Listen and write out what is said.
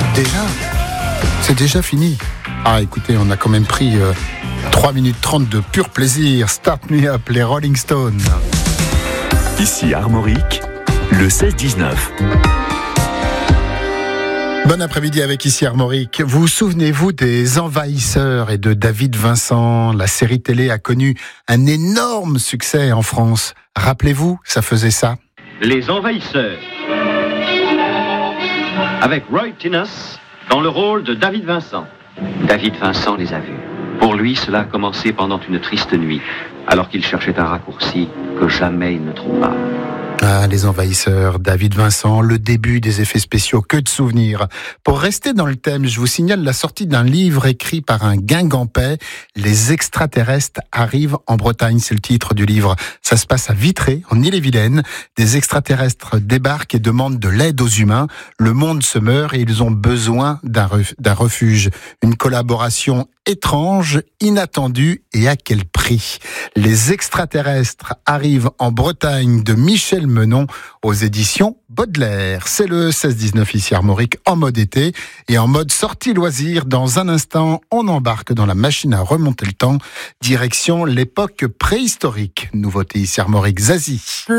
Déjà ? C'est déjà fini. Ah, écoutez, on a quand même pris 3 minutes 30 de pur plaisir. Start Me Up, les Rolling Stones. Ici Armorique, le 16-19. Bon après-midi avec Ici Armorique. Vous souvenez-vous des Envahisseurs et de David Vincent? La série télé a connu un énorme succès en France. Rappelez-vous, ça faisait ça. Les Envahisseurs. Avec Roy Tines dans le rôle de David Vincent. David Vincent les a vus. Pour lui, cela a commencé pendant une triste nuit, alors qu'il cherchait un raccourci que jamais il ne trouva. Ah, les Envahisseurs, David Vincent, le début des effets spéciaux, que de souvenirs. Pour rester dans le thème, je vous signale la sortie d'un livre écrit par un Guingampais. Les extraterrestres arrivent en Bretagne, c'est le titre du livre. Ça se passe à Vitré, en Ille-et-Vilaine. Des extraterrestres débarquent et demandent de l'aide aux humains. Le monde se meurt et ils ont besoin d'un refuge. Une collaboration étrange, inattendue et à quel prix? Les extraterrestres arrivent en Bretagne de Michel Menon aux éditions Baudelaire. C'est le 16-19 ici Armorique en mode été et en mode sortie loisir. Dans un instant, on embarque dans la machine à remonter le temps, direction l'époque préhistorique. Nouveauté ici Armorique, Zazie.